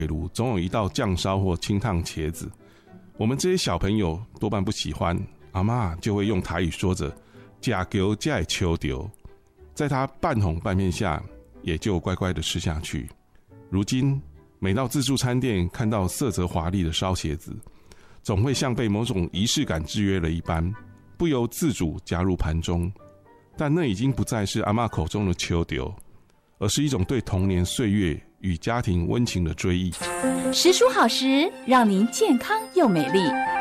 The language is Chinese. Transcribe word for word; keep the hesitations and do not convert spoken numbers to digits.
炉总有一道酱烧或清烫茄子，我们这些小朋友多半不喜欢，阿嬷就会用台语说着假丢假也秋丢，在她半哄半骗下也就乖乖的吃下去。如今每到自助餐店看到色泽华丽的烧茄子，总会像被某种仪式感制约了一般，不由自主加入盘中。但那已经不再是阿嬷口中的秋丢，而是一种对童年岁月与家庭温情的追忆。 时蔬好食，让您健康又美丽。